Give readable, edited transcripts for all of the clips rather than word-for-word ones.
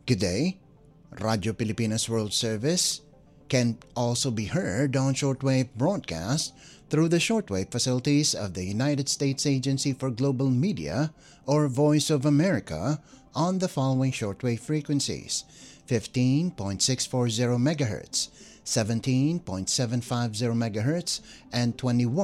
Good day. Radio Pilipinas World Service can also be heard on shortwave broadcast through the shortwave facilities of the United States Agency for Global Media or Voice of America on the following shortwave frequencies: 15.640 MHz, 17.750 MHz, and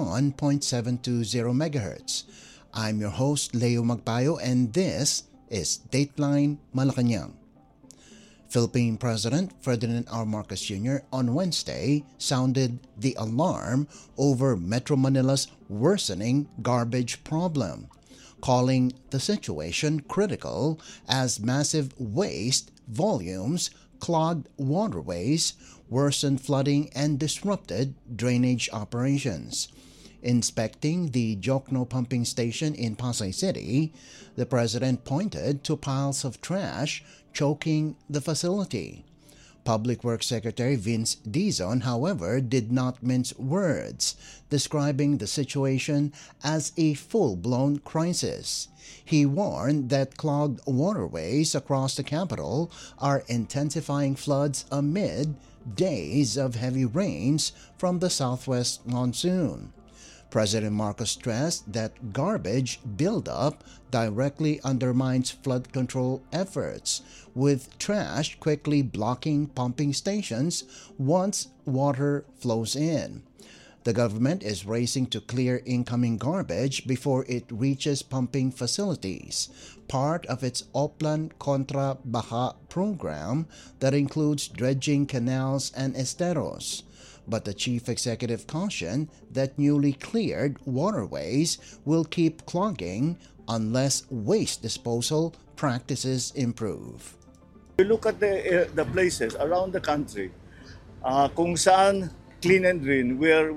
21.720 MHz. I'm your host, Leo Magpayo, and this is Dateline Malacanang. Philippine President Ferdinand R. Marcos Jr. on Wednesday sounded the alarm over Metro Manila's worsening garbage problem, calling the situation critical as massive waste volumes clogged waterways, worsened flooding, and disrupted drainage operations. Inspecting the Jokno pumping station in Pasay City, the president pointed to piles of trash choking the facility. Public Works Secretary Vince Dizon, however, did not mince words, describing the situation as a full-blown crisis. He warned that clogged waterways across the capital are intensifying floods amid days of heavy rains from the southwest monsoon. President Marcos stressed that garbage buildup directly undermines flood control efforts, with trash quickly blocking pumping stations once water flows in. The government is racing to clear incoming garbage before it reaches pumping facilities, part of its Oplan Contra Baha program that includes dredging canals and esteros. But the chief executive cautioned that newly cleared waterways will keep clogging unless waste disposal practices improve. We look at the places around the country kung saan clean and green, where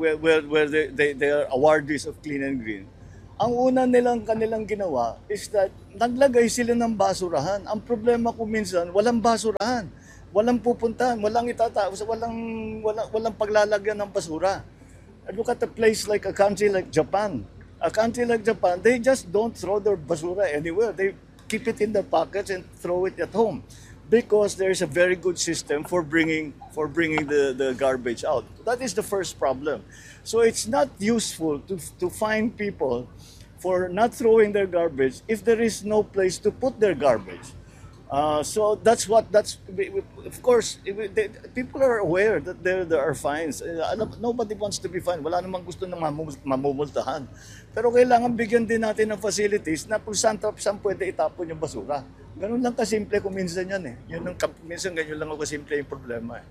they are awardees of clean and green. Ang una kanilang ginawa is that naglagay sila ng basurahan. Ang problema ko minsan, walang basurahan. Walang pupuntahan, walang itataos, walang paglalagyan ng basura. Look at a place like a country like Japan. A country like Japan, they just don't throw their basura anywhere. They keep it in their pockets and throw it at home because there is a very good system for bringing the garbage out. That is the first problem. So it's not useful to fine people for not throwing their garbage if there is no place to put their garbage. So of course, people are aware that there are fines. Nobody wants to be fined. Wala namang gusto na mamumultahan. Pero kailangan bigyan din natin ng facilities na kung saan pwede itapon yung basura. Ganun lang kasimple kung minsan yan eh. Minsan ganyan lang kasimple yung problema eh.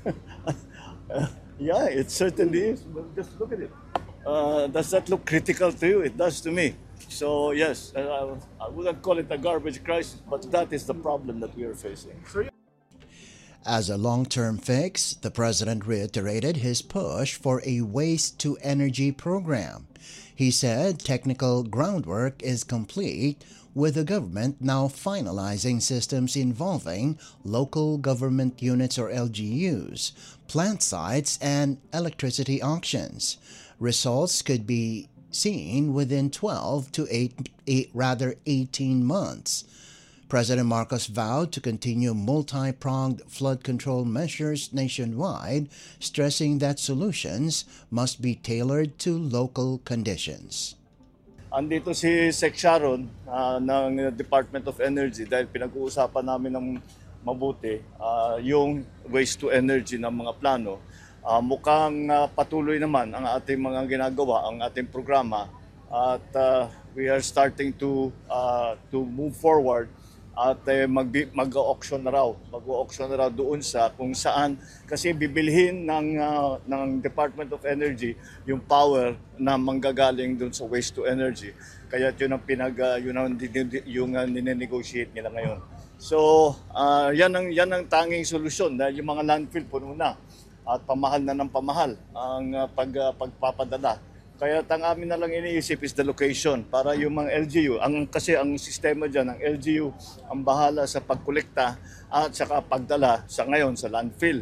Yeah, it certainly is. Just look at it. Does that look critical to you? It does to me. So yes, I wouldn't call it a garbage crisis, but that is the problem that we are facing. As a long-term fix, the president reiterated his push for a waste-to-energy program. He said technical groundwork is complete, with the government now finalizing systems involving local government units or LGUs, plant sites, and electricity auctions. Results could be seen within 12 to 18 months. President Marcos vowed to continue multi-pronged flood control measures nationwide, stressing that solutions must be tailored to local conditions. Andito si Sec Sharon ng Department of Energy dahil pinag-uusapan namin ng mabuti yung waste to energy ng mga plano. Mukhang patuloy naman ang ating mga ginagawa, ang ating programa, at we are starting to move forward at mag-auction na raw doon sa kung saan kasi bibilhin ng Department of Energy yung power na manggagaling doon sa waste to energy. Kaya yun ang ninenegotiate nila ngayon. So yan ang tanging solusyon dahil yung mga landfill puno na at pamahal na ng pamahal ang pagpapadala. Kaya ang amin na lang iniisip is the location para yung mga LGU, kasi ang sistema dyan, ang LGU ang bahala sa pagkolekta at saka pagdala sa ngayon sa landfill.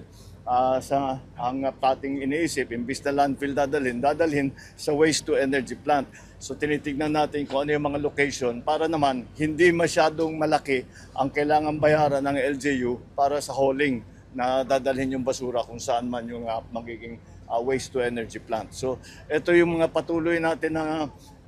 sa ang ating iniisip, imbis na landfill dadalhin sa waste to energy plant. So tinitignan natin kung ano yung mga location para naman hindi masyadong malaki ang kailangan bayaran ng LGU para sa hauling na dadalhin yung basura kung saan man yung magiging waste to energy plant. So ito yung mga patuloy natin na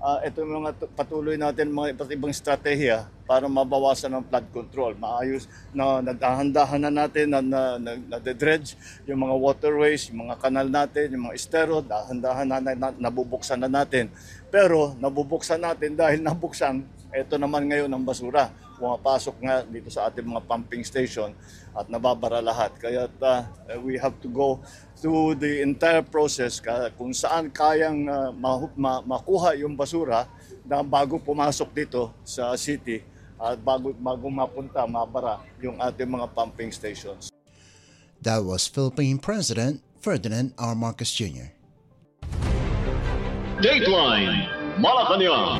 mga iba't ibang estratehiya para mabawasan ang flood control. Maayos na nagdahan-dahan na natin na dredge yung mga waterways, yung mga kanal natin, yung mga estero, dahan-dahan na nabubuksan na natin. Pero nabubuksan natin dahil nabuksan, ito naman ngayon ang basura. Pumapasok nga dito sa ating mga pumping station at nababara lahat. Kaya we have to go through the entire process kung saan kayang makuha yung basura na bago pumasok dito sa city at bago mapunta, mabara yung ating mga pumping stations. That was Philippine President Ferdinand R. Marcos Jr. Dateline Malacanang.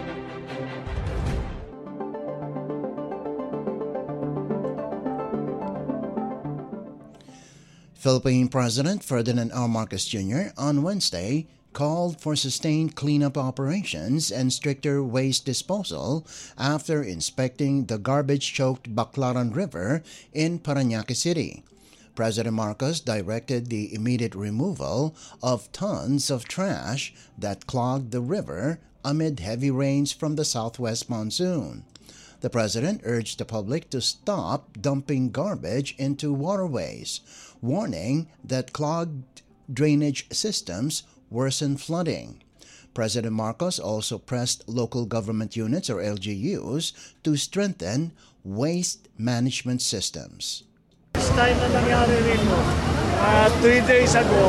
Philippine President Ferdinand R. Marcos Jr. on Wednesday called for sustained cleanup operations and stricter waste disposal after inspecting the garbage-choked Baclaran River in Parañaque City. President Marcos directed the immediate removal of tons of trash that clogged the river amid heavy rains from the southwest monsoon. The president urged the public to stop dumping garbage into waterways, warning that clogged drainage systems worsen flooding. President Marcos also pressed local government units or LGUs to strengthen waste management systems. This time na nangyari rito, 3 days ago,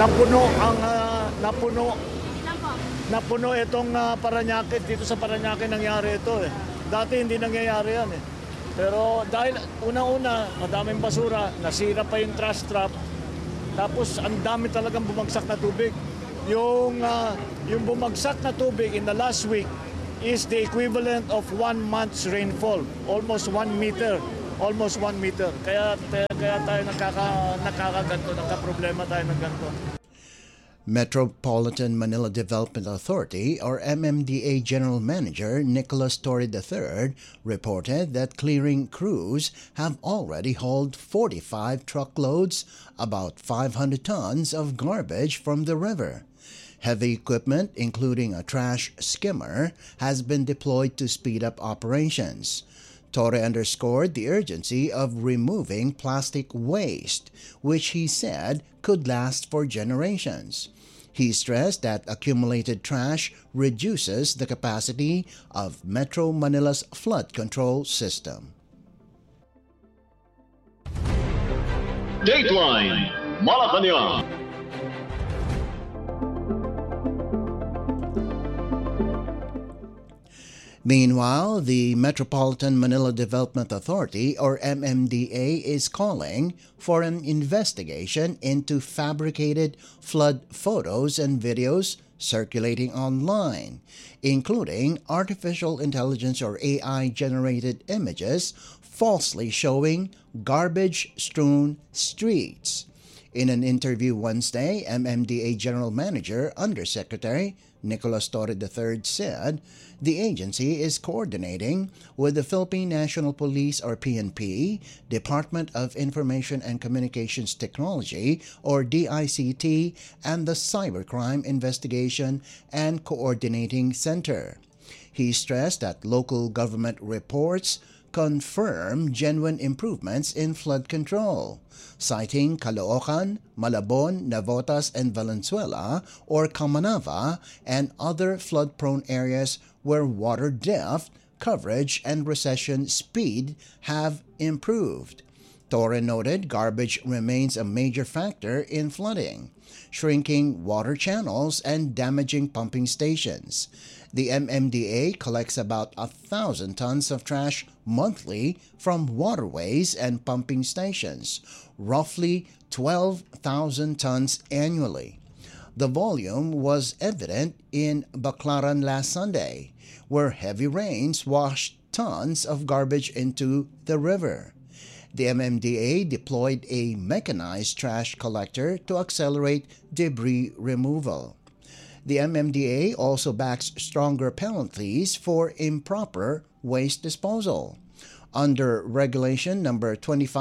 napuno itong Parañaque. Dito sa Parañaque nangyari ito eh. Dati hindi nangyayari yan eh. Pero dahil una-una, madaming basura, nasira pa yung trash trap, tapos ang dami talagang bumagsak na tubig. Yung bumagsak na tubig in the last week is the equivalent of 1 month's rainfall, almost 1 meter. Kaya tayo nakakaganto, nagka-problema tayo ng ganito. Metropolitan Manila Development Authority or MMDA General Manager Nicholas Torre III reported that clearing crews have already hauled 45 truckloads, about 500 tons of garbage from the river. Heavy equipment, including a trash skimmer, has been deployed to speed up operations. Torre underscored the urgency of removing plastic waste, which he said could last for generations. He stressed that accumulated trash reduces the capacity of Metro Manila's flood control system. Dateline Malacanang. Meanwhile, the Metropolitan Manila Development Authority, or MMDA, is calling for an investigation into fabricated flood photos and videos circulating online, including artificial intelligence or AI-generated images falsely showing garbage-strewn streets. In an interview Wednesday, MMDA General Manager Undersecretary Nicholas Torre III said the agency is coordinating with the Philippine National Police or PNP, Department of Information and Communications Technology or DICT, and the Cybercrime Investigation and Coordinating Center. He stressed that local government reports confirm genuine improvements in flood control, citing Caloocan, Malabon, Navotas, and Valenzuela or Kamanava and other flood-prone areas where water depth, coverage, and recession speed have improved. Torre noted garbage remains a major factor in flooding, shrinking water channels and damaging pumping stations. The MMDA collects about 1,000 tons of trash monthly from waterways and pumping stations, roughly 12,000 tons annually. The volume was evident in Baclaran last Sunday, where heavy rains washed tons of garbage into the river. The MMDA deployed a mechanized trash collector to accelerate debris removal. The MMDA also backs stronger penalties for improper waste disposal. Under Regulation Number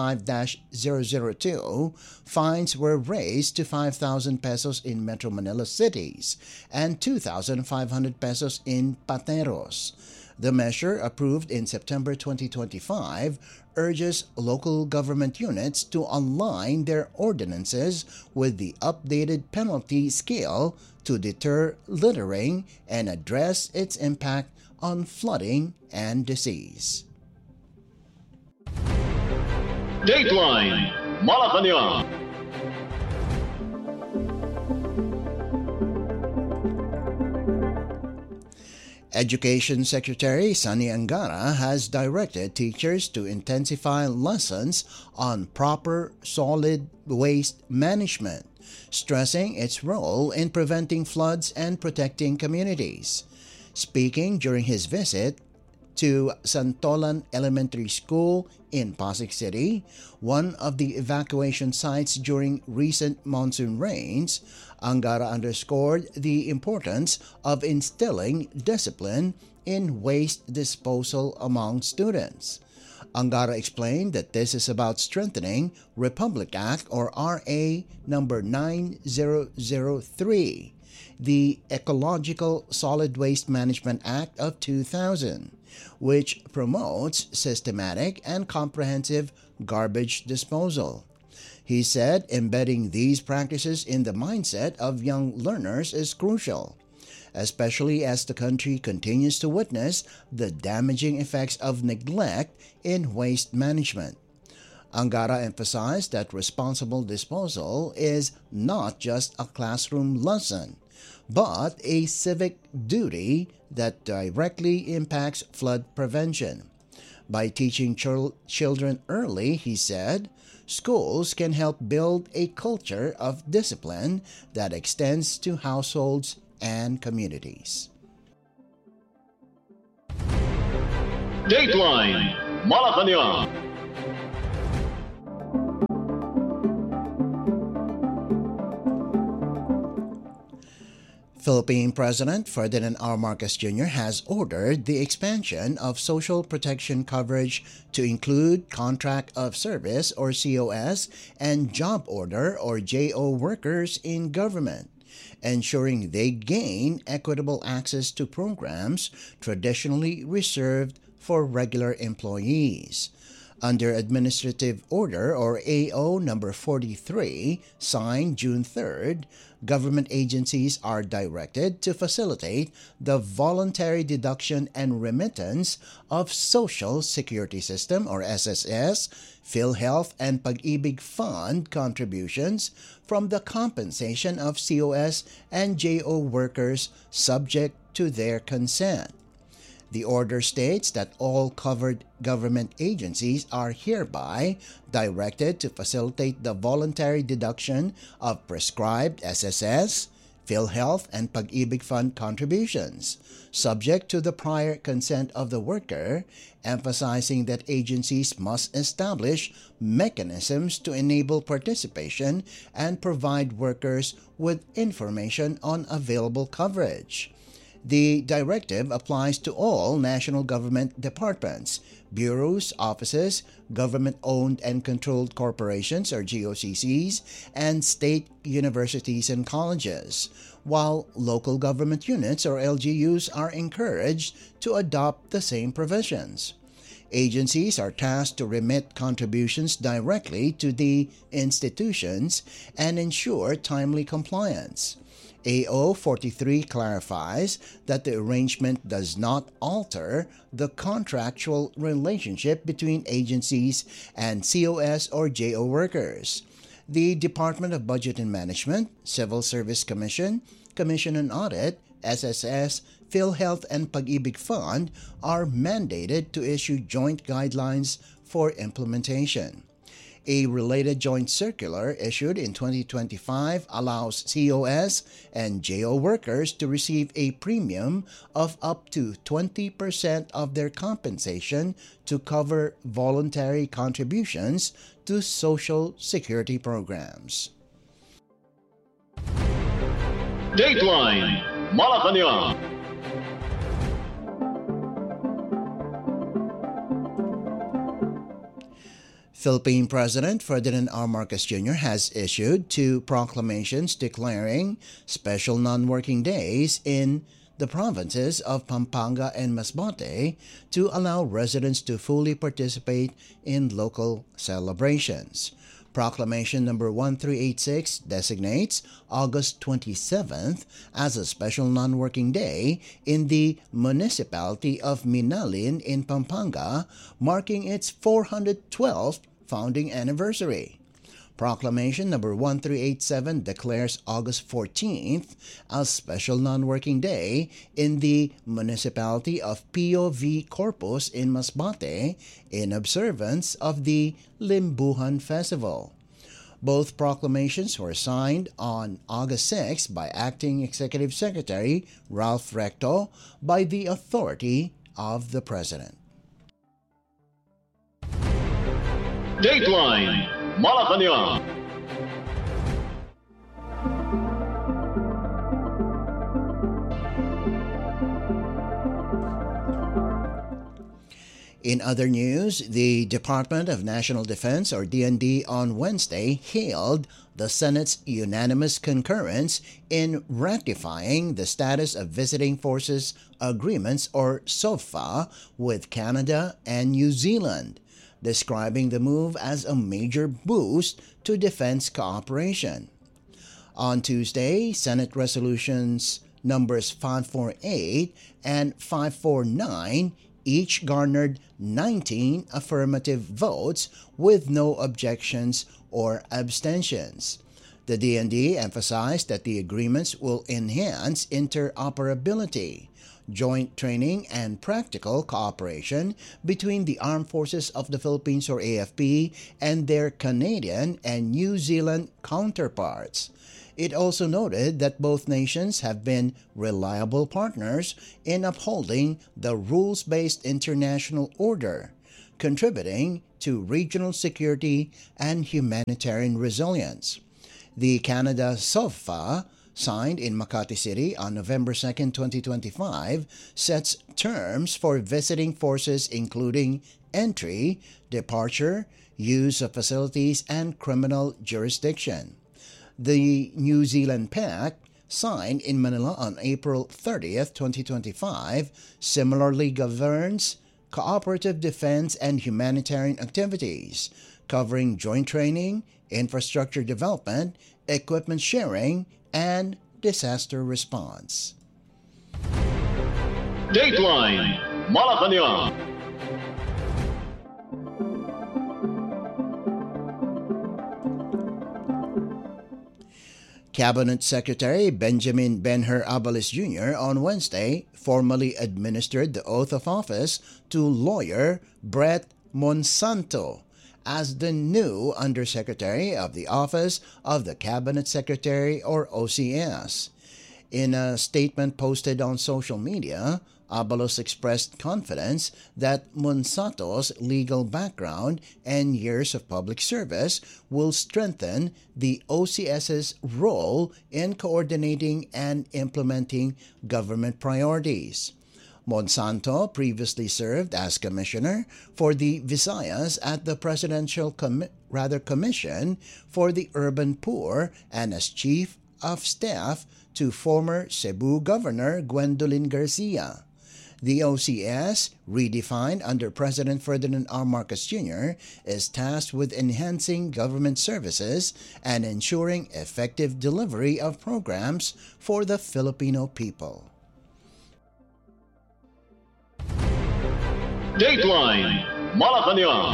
25-002, fines were raised to 5,000 pesos in Metro Manila cities and 2,500 pesos in Pateros. The measure, approved in September 2025, urges local government units to align their ordinances with the updated penalty scale to deter littering and address its impact on flooding and disease. Dateline Malacanang. Education Secretary Sunny Angara has directed teachers to intensify lessons on proper solid waste management, stressing its role in preventing floods and protecting communities. Speaking during his visit to Santolan Elementary School in Pasig City, one of the evacuation sites during recent monsoon rains, Angara underscored the importance of instilling discipline in waste disposal among students. Angara explained that this is about strengthening Republic Act or RA number 9003, the Ecological Solid Waste Management Act of 2000, which promotes systematic and comprehensive garbage disposal. He said embedding these practices in the mindset of young learners is crucial, especially as the country continues to witness the damaging effects of neglect in waste management. Angara emphasized that responsible disposal is not just a classroom lesson, but a civic duty that directly impacts flood prevention. By teaching children early, he said, schools can help build a culture of discipline that extends to households and communities. Dateline Malacanang. Philippine President Ferdinand R. Marcos Jr. has ordered the expansion of social protection coverage to include contract of service or COS and job order or JO workers in government, ensuring they gain equitable access to programs traditionally reserved for regular employees. Under Administrative Order or AO number 43, signed June 3rd, government agencies are directed to facilitate the voluntary deduction and remittance of Social Security System or SSS, PhilHealth and Pag-ibig Fund contributions from the compensation of COS and JO workers subject to their consent. The order states that all covered government agencies are hereby directed to facilitate the voluntary deduction of prescribed SSS, PhilHealth, and Pag-ibig Fund contributions, subject to the prior consent of the worker, emphasizing that agencies must establish mechanisms to enable participation and provide workers with information on available coverage. The directive applies to all national government departments, bureaus, offices, government-owned and controlled corporations or GOCCs, and state universities and colleges, while local government units or LGUs are encouraged to adopt the same provisions. Agencies are tasked to remit contributions directly to the institutions and ensure timely compliance. AO 43 clarifies that the arrangement does not alter the contractual relationship between agencies and COS or JO workers. The Department of Budget and Management, Civil Service Commission, Commission on Audit, SSS, PhilHealth, and Pag-ibig Fund are mandated to issue joint guidelines for implementation. A related joint circular issued in 2025 allows COS and JO workers to receive a premium of up to 20% of their compensation to cover voluntary contributions to Social Security programs. Dateline Malacanang. Philippine President Ferdinand R. Marcos Jr. has issued 2 proclamations declaring special non-working days in the provinces of Pampanga and Masbate to allow residents to fully participate in local celebrations. Proclamation number 1386 designates August 27th as a special non-working day in the municipality of Minalin in Pampanga, marking its 412th founding anniversary. Proclamation number 1387 declares August 14th as special non-working day in the municipality of Pio V. Corpus in Masbate in observance of the Limbuhan Festival. Both proclamations were signed on August 6 by Acting Executive Secretary Ralph Recto by the authority of the President. Dateline Malacanang. In other news, the Department of National Defense, or DND, on Wednesday hailed the Senate's unanimous concurrence in ratifying the Status of Visiting Forces Agreements, or SOFA, with Canada and New Zealand, describing the move as a major boost to defense cooperation. On Tuesday, Senate resolutions numbers 548 and 549 each garnered 19 affirmative votes with no objections or abstentions. The DND emphasized that the agreements will enhance interoperability, joint training, and practical cooperation between the Armed Forces of the Philippines, or AFP, and their Canadian and New Zealand counterparts. It also noted that both nations have been reliable partners in upholding the rules-based international order, contributing to regional security and humanitarian resilience. The Canada SOFA, signed in Makati City on November 2, 2025, sets terms for visiting forces including entry, departure, use of facilities, and criminal jurisdiction. The New Zealand Pact, signed in Manila on April 30, 2025, similarly governs cooperative defense and humanitarian activities, covering joint training, infrastructure development, equipment sharing, and disaster response. Dateline Malacanang. Cabinet Secretary Benjamin Ben-Hur Abalos Jr. on Wednesday formally administered the oath of office to lawyer Brett Monsanto as the new Undersecretary of the Office of the Cabinet Secretary, or OCS. In a statement posted on social media, Abalos expressed confidence that Monsanto's legal background and years of public service will strengthen the OCS's role in coordinating and implementing government priorities. Monsanto previously served as commissioner for the Visayas at the Presidential Commission for the Urban Poor and as chief of staff to former Cebu Governor Gwendolyn Garcia. The OCS, redefined under President Ferdinand R. Marcos Jr., is tasked with enhancing government services and ensuring effective delivery of programs for the Filipino people. Dateline Malacanang.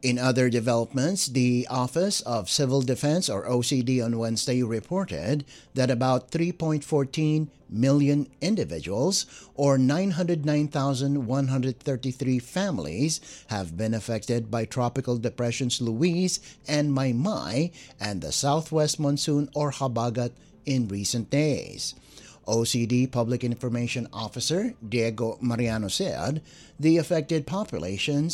In other developments, the Office of Civil Defense, or OCD, on Wednesday reported that about 3.14 million individuals, or 909,133 families, have been affected by tropical depressions Luis and Maymay and the southwest monsoon, or Habagat, in recent days. OCD Public Information Officer Diego Mariano said the affected population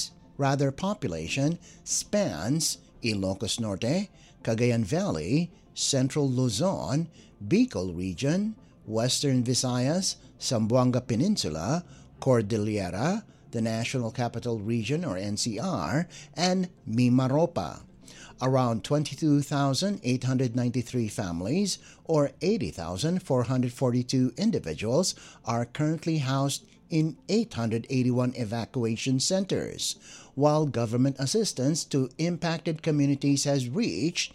spans Ilocos Norte, Cagayan Valley, Central Luzon, Bicol Region, Western Visayas, Zamboanga Peninsula, Cordillera, the National Capital Region, or NCR, and Mimaropa. Around 22,893 families, or 80,442 individuals, are currently housed in 881 evacuation centers, while government assistance to impacted communities has reached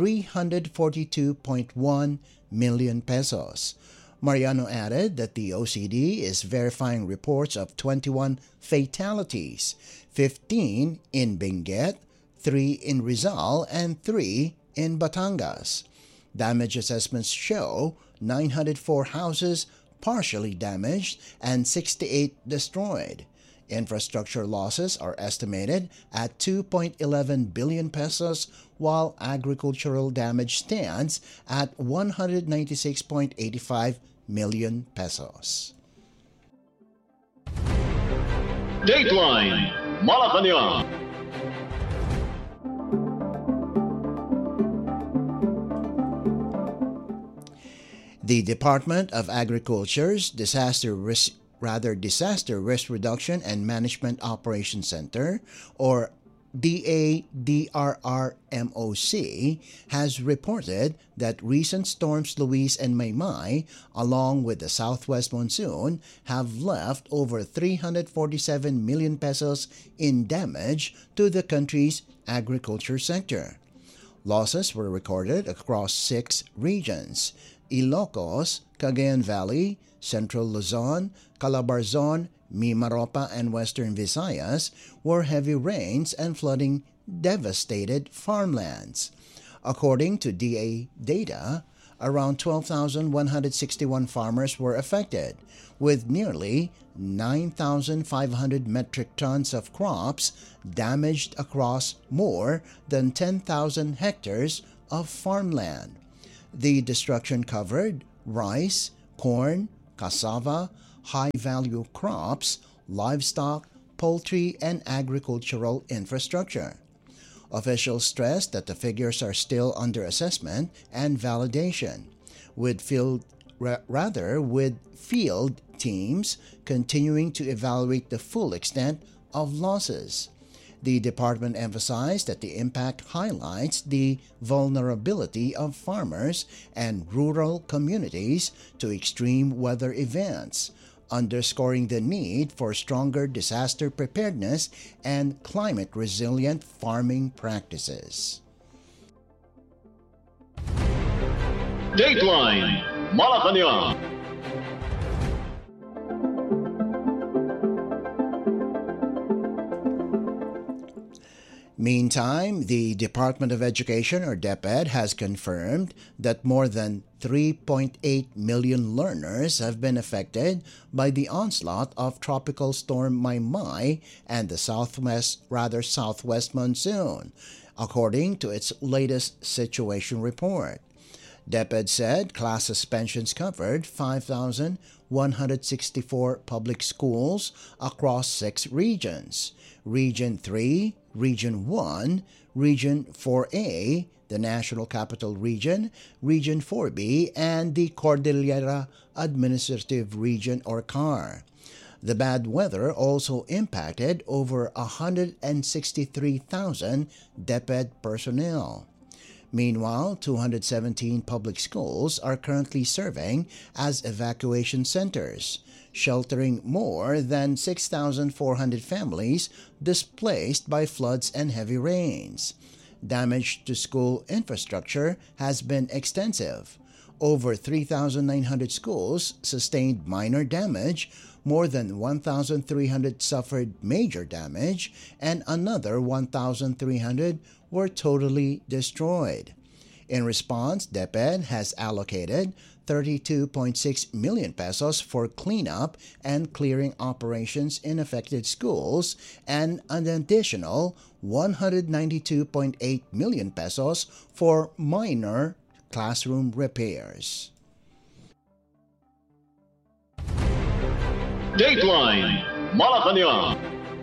342.1 million pesos. Mariano added that the OCD is verifying reports of 21 fatalities, 15 in Benguet, 3 in Rizal, and 3 in Batangas. Damage assessments show 904 houses partially damaged and 68 destroyed. Infrastructure losses are estimated at 2.11 billion pesos, while agricultural damage stands at 196.85 million pesos. Dateline Malacanang. The Department of Agriculture's Disaster Risk Reduction and Management Operations Center, or DADRRMOC, has reported that recent storms Luis and Maymay, along with the southwest monsoon, have left over 347 million pesos in damage to the country's agriculture sector. Losses were recorded across 6 regions: Ilocos, Cagayan Valley, Central Luzon, Calabarzon, Mimaropa, and Western Visayas, where heavy rains and flooding devastated farmlands. According to DA data, around 12,161 farmers were affected, with nearly 9,500 metric tons of crops damaged across more than 10,000 hectares of farmland. The destruction covered rice, corn, cassava, high-value crops, livestock, poultry, and agricultural infrastructure. Officials stressed that the figures are still under assessment and validation, with field teams continuing to evaluate the full extent of losses. The department emphasized that the impact highlights the vulnerability of farmers and rural communities to extreme weather events, underscoring the need for stronger disaster preparedness and climate-resilient farming practices. Dateline Malacanang. Meantime, the Department of Education, or DepEd, has confirmed that more than 3.8 million learners have been affected by the onslaught of Tropical Storm Maymay and the southwest monsoon, according to its latest situation report. DepEd said class suspensions covered 5,164 public schools across 6 regions: Region 3, Region 1, Region 4A, the National Capital Region, Region 4B, and the Cordillera Administrative Region, or CAR. The bad weather also impacted over 163,000 DepEd personnel. Meanwhile, 217 public schools are currently serving as evacuation centers, sheltering more than 6,400 families displaced by floods and heavy rains. Damage to school infrastructure has been extensive. Over 3,900 schools sustained minor damage, more than 1,300 suffered major damage, and another 1,300 were totally destroyed. In response, DepEd has allocated 32.6 million pesos for cleanup and clearing operations in affected schools and an additional 192.8 million pesos for minor classroom repairs. Dateline Malacanang.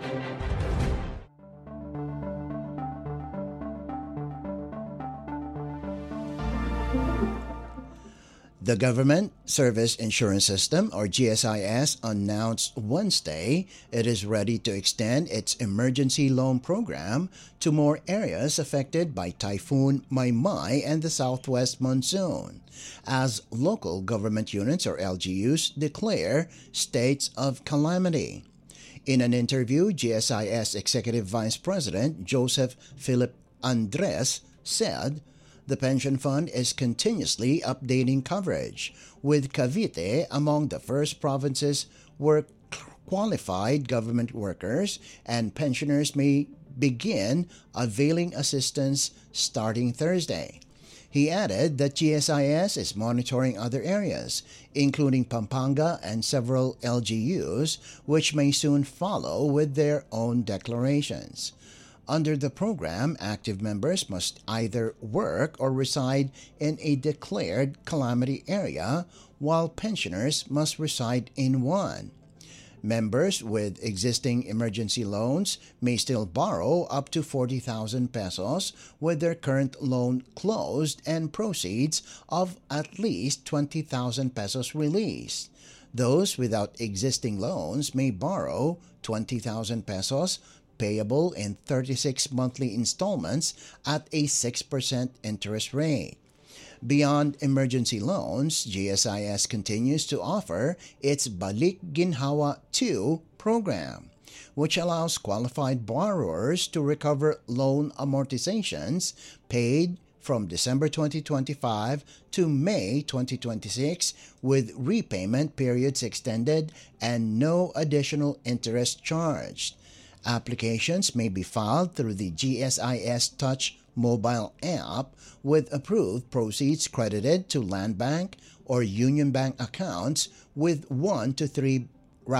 The Government Service Insurance System, or GSIS, announced Wednesday it is ready to extend its emergency loan program to more areas affected by Typhoon Maymay and the southwest monsoon, as local government units, or LGUs, declare states of calamity. In an interview, GSIS Executive Vice President Joseph Philip Andres said the pension fund is continuously updating coverage, with Cavite among the first provinces where qualified government workers and pensioners may begin availing assistance starting Thursday. He added that GSIS is monitoring other areas, including Pampanga and several LGUs, which may soon follow with their own declarations. Under the program, active members must either work or reside in a declared calamity area, while pensioners must reside in one. Members with existing emergency loans may still borrow up to 40,000 pesos with their current loan closed and proceeds of at least 20,000 pesos released. Those without existing loans may borrow 20,000 pesos payable in 36 monthly installments at a 6% interest rate. Beyond emergency loans, GSIS continues to offer its Balik Ginhawa 2 program, which allows qualified borrowers to recover loan amortizations paid from December 2025 to May 2026 with repayment periods extended and no additional interest charged. Applications may be filed through the GSIS Touch mobile app with approved proceeds credited to Land Bank or Union Bank accounts within 1 to 3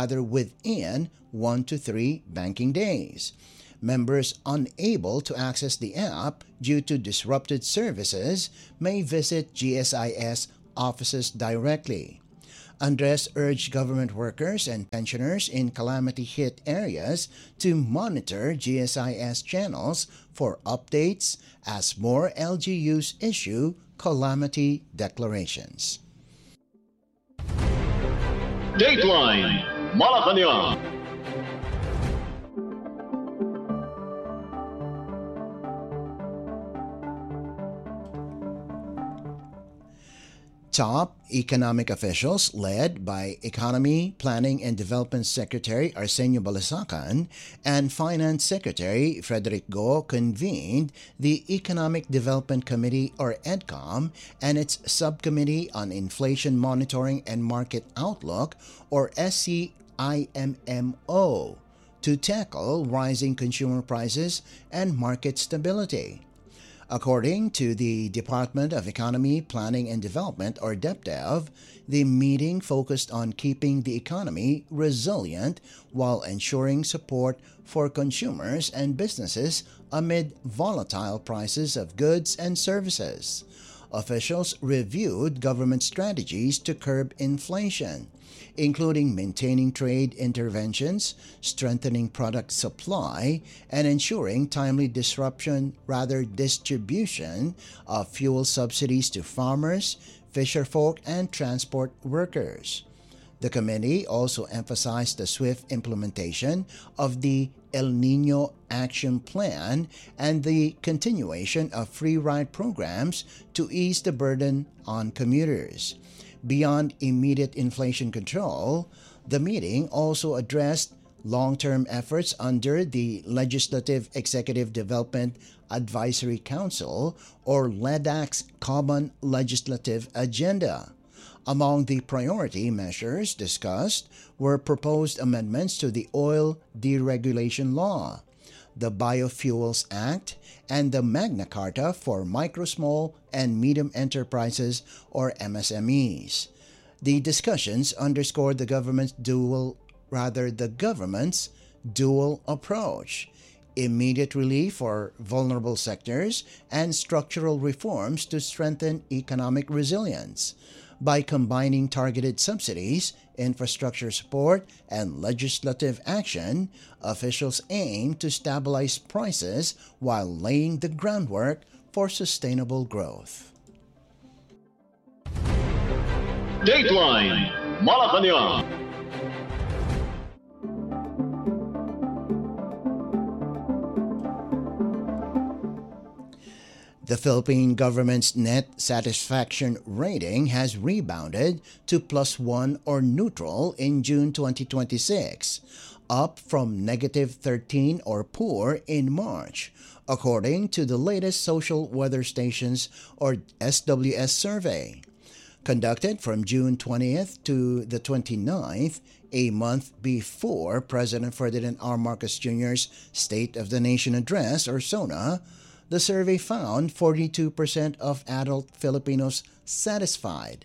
banking days. Members unable to access the app due to disrupted services may visit GSIS offices directly. Andres urged government workers and pensioners in calamity-hit areas to monitor GSIS channels for updates as more LGUs issue calamity declarations. Dateline Malacanang. Top economic officials led by Economy, Planning and Development Secretary Arsenio Balisacan and Finance Secretary Frederick Go convened the Economic Development Committee, or EDCOM, and its Subcommittee on Inflation Monitoring and Market Outlook, or SCIMMO, to tackle rising consumer prices and market stability. According to the Department of Economy, Planning and Development, or DepDev, the meeting focused on keeping the economy resilient while ensuring support for consumers and businesses amid volatile prices of goods and services. Officials reviewed government strategies to curb inflation, including maintaining trade interventions, strengthening product supply, and ensuring timely distribution of fuel subsidies to farmers, fisherfolk, and transport workers. The committee also emphasized the swift implementation of the El Niño Action Plan and the continuation of free ride programs to ease the burden on commuters. Beyond immediate inflation control, the meeting also addressed long-term efforts under the Legislative Executive Development Advisory Council, or LEDAC's Common Legislative Agenda. Among the priority measures discussed were proposed amendments to the Oil Deregulation Law, the Biofuels Act, and the Magna Carta for Micro, Small, and Medium Enterprises, or MSMEs. The discussions underscored the government's dual approach: immediate relief for vulnerable sectors and structural reforms to strengthen economic resilience. By combining targeted subsidies, infrastructure support, and legislative action, officials aim to stabilize prices while laying the groundwork for sustainable growth. Dateline Malacanang. The Philippine government's net satisfaction rating has rebounded to +1 or neutral in June 2026, up from -13 or poor in March, according to the latest Social Weather Stations or SWS survey. Conducted from June 20th to the 29th, a month before President Ferdinand R. Marcos Jr.'s State of the Nation Address, or SONA, the survey found 42% of adult Filipinos satisfied,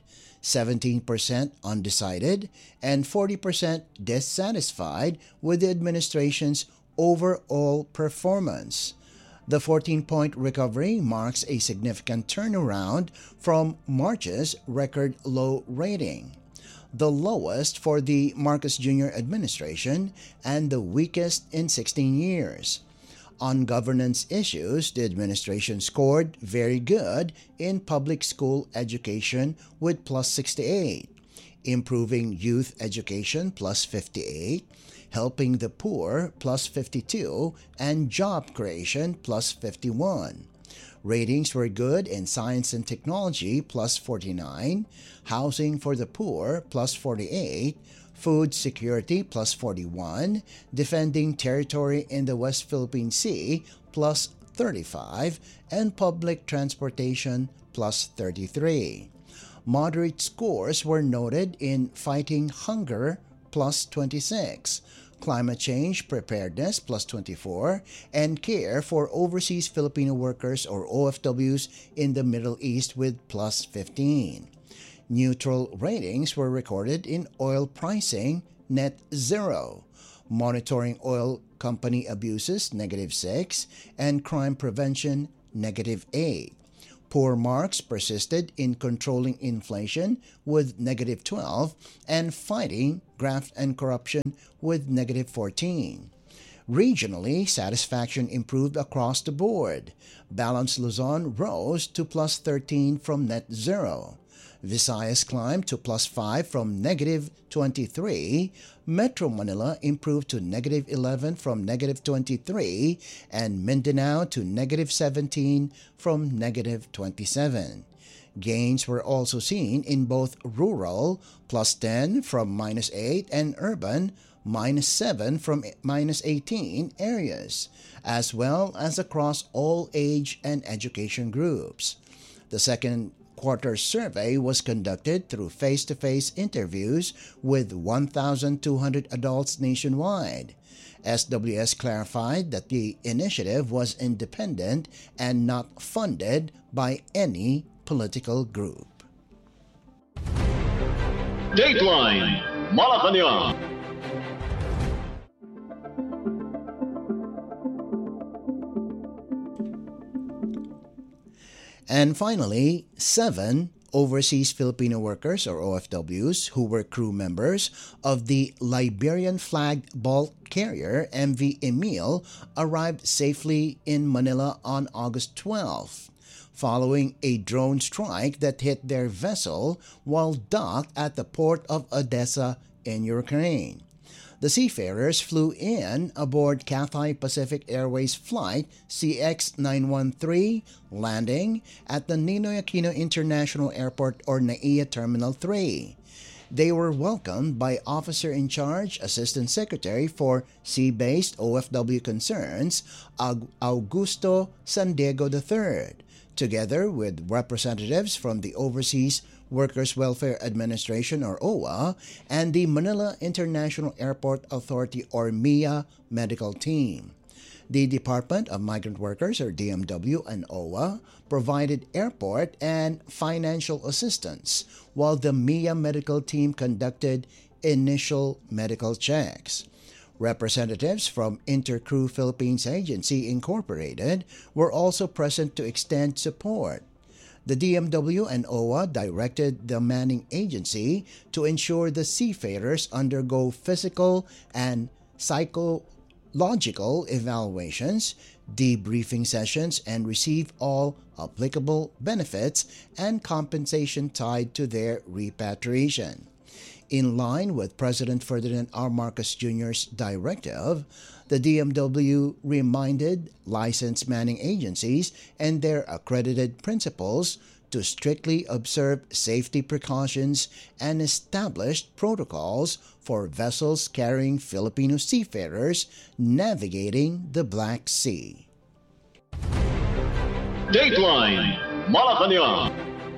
17% undecided, and 40% dissatisfied with the administration's overall performance. The 14-point recovery marks a significant turnaround from March's record low rating, the lowest for the Marcos Jr. administration and the weakest in 16 years. On governance issues, the administration scored very good in public school education with +68, improving youth education +58, helping the poor +52, and job creation +51. Ratings were good in science and technology +49, housing for the poor +48, food security +41, defending territory in the West Philippine Sea +35, and public transportation +33. Moderate scores were noted in fighting hunger +26, climate change preparedness +24, and care for overseas Filipino workers or OFWs in the Middle East with +15. Neutral ratings were recorded in oil pricing, net 0, monitoring oil company abuses, -6, and crime prevention, -8. Poor marks persisted in controlling inflation with -12 and fighting graft and corruption with -14. Regionally, satisfaction improved across the board. Balanced Luzon rose to +13 from net 0. Visayas climbed to +5 from -23, Metro Manila improved to -11 from -23, and Mindanao to -17 from -27. Gains were also seen in both rural +10 from -8 and urban -7 from -18 areas, as well as across all age and education groups. The second quarter survey was conducted through face-to-face interviews with 1,200 adults nationwide. SWS clarified that the initiative was independent and not funded by any political group. Dateline Malacanang. And finally, 7 overseas Filipino workers or OFWs who were crew members of the Liberian-flagged bulk carrier MV Emil arrived safely in Manila on August 12, following a drone strike that hit their vessel while docked at the port of Odessa in Ukraine. The seafarers flew in aboard Cathay Pacific Airways flight CX-913, landing at the Ninoy Aquino International Airport or NAIA Terminal 3. They were welcomed by Officer-in-Charge Assistant Secretary for Sea-Based OFW Concerns, Augusto San Diego III, together with representatives from the Overseas Workers Welfare Administration or OWA and the Manila International Airport Authority or MIA medical team. The Department of Migrant Workers or DMW and OWA provided airport and financial assistance, while the MIA medical team conducted initial medical checks. Representatives from Intercrew Philippines Agency Incorporated were also present to extend support. The DMW and OWA directed the manning agency to ensure the seafarers undergo physical and psychological evaluations, debriefing sessions, and receive all applicable benefits and compensation tied to their repatriation. In line with President Ferdinand R. Marcos Jr.'s directive, the DMW reminded licensed manning agencies and their accredited principals to strictly observe safety precautions and established protocols for vessels carrying Filipino seafarers navigating the Black Sea. Dateline Malacanang.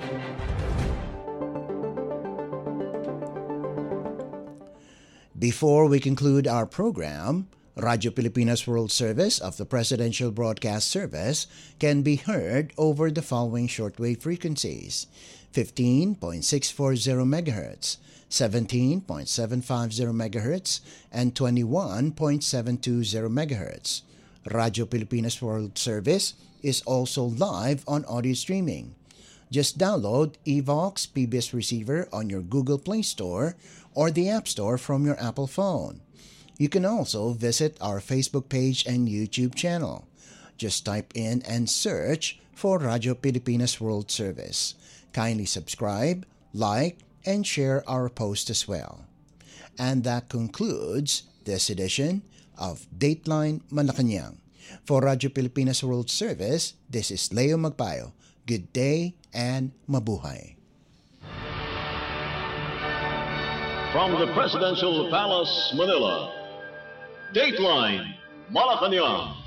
Before we conclude our program, Radyo Pilipinas World Service of the Presidential Broadcast Service can be heard over the following shortwave frequencies: 15.640 MHz, 17.750 MHz, and 21.720 MHz. Radyo Pilipinas World Service is also live on audio streaming. Just download Evox PBS Receiver on your Google Play Store or the App Store from your Apple phone. You can also visit our Facebook page and YouTube channel. Just type in and search for Radyo Pilipinas World Service. Kindly subscribe, like, and share our post as well. And that concludes this edition of Dateline Malacanang. For Radyo Pilipinas World Service, this is Leo Magpayo. Good day and mabuhay. From the Presidential Palace, Manila, Dateline Malacanang.